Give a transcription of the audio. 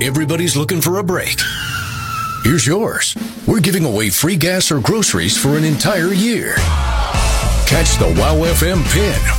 Everybody's looking for a break. Here's yours. We're giving away free gas or groceries for an entire year. Catch the Wow FM Pin